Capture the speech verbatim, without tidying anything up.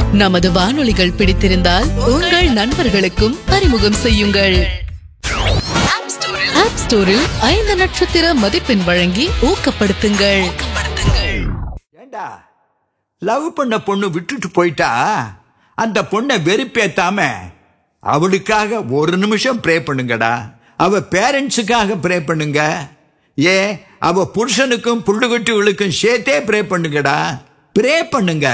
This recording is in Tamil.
நமது வானொலிகள் பிடித்திருந்தால் உங்கள் நண்பர்களுக்கும் அறிமுகம் செய்யுங்கள். ஆப் ஸ்டோரில் ஐந்து நட்சத்திர மதிப்பெண் வழங்கி ஊக்கப்படுத்துங்கள். ஏண்டா லவ் பண்ண பொண்ணு விட்டுட்டு போயிட்டா அந்த பொண்ணை வெறுப்பேத்தாம அவளுக்காக ஒரு நிமிஷம் ப்ரே பண்ணுங்கடா. அவ பேரண்ட்ஸுக்காக ப்ரே பண்ணுங்க. ஏ அவ புருஷனுக்கும் புள்ளுகுட்டிகளுக்கும் சேர்த்தே ப்ரே பண்ணுங்கடா. ப்ரே பண்ணுங்க.